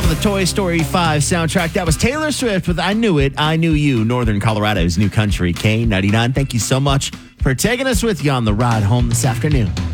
off of the Toy Story 5 soundtrack. That was Taylor Swift with I Knew It, I Knew You, Northern Colorado's new country, K99. Thank you so much for taking us with you on the ride home this afternoon.